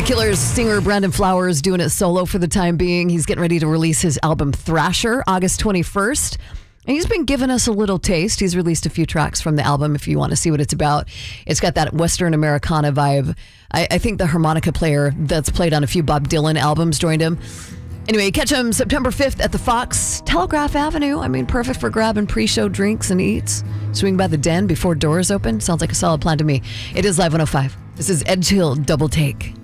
The Killers singer Brandon Flowers doing it solo for the time being. He's getting ready to release his album Thrasher August 21st. And he's been giving us a little taste. He's released a few tracks from the album if you want to see what it's about. It's got that Western Americana vibe. I think the harmonica player that's played on a few Bob Dylan albums joined him. Anyway, catch him September 5th at the Fox, Telegraph Avenue. I mean, perfect for grabbing pre-show drinks and eats. Swing by the Den before doors open. Sounds like a solid plan to me. It is Live 105. This is Edge Hill Double Take.